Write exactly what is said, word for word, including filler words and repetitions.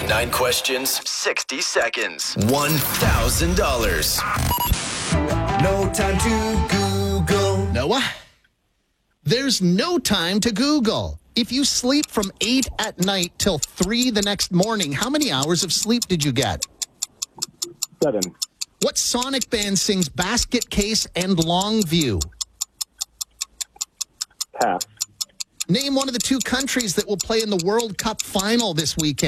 Nine questions, sixty seconds, one thousand dollars. No time to Google. Noah, there's no time to Google. If you sleep from eight at night till three the next morning, how many hours of sleep did you get? Seven. What Sonic band sings Basket Case and Longview? Pass. Name one of the two countries that will play in the World Cup final this weekend.